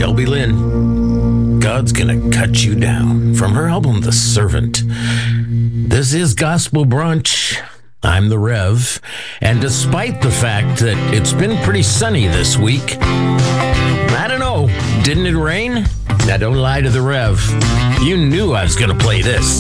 Shelby Lynn. God's gonna cut you down, from her album The Servant. This is Gospel Brunch. I'm the Rev, and despite the fact that it's been pretty sunny this week, I don't know, didn't it rain? Now don't lie to the Rev. You knew I was gonna play this.